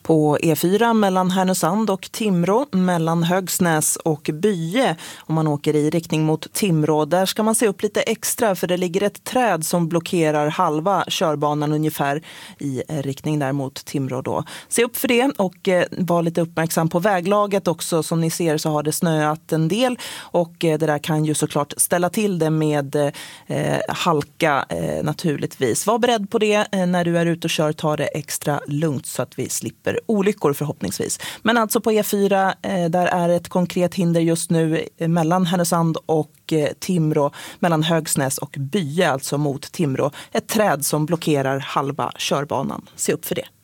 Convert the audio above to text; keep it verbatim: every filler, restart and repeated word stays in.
På E fyra mellan Härnösand och Timrå, mellan Högsnäs och Bye. Om man åker i riktning mot Timrå, där ska man se upp lite extra för det ligger ett träd som blockerar halva körbanan ungefär i riktning där mot Timrå då. Se upp för det och eh, var lite uppmärksam på väglaget också. Som ni ser så har det snöat en del och eh, det där kan ju såklart ställa till det med eh, halka eh, naturligtvis. Var beredd på det eh, när du är ute och kör, ta det extra lugnt så att vi slipper olyckor förhoppningsvis. Men alltså på E fyra, eh, där är ett konkret hinder just nu eh, mellan Härnösand och eh, Timrå, mellan Högsnäs och Bye, alltså mot Timrå. Ett träd som blockerar halva körbanan. Se upp för det.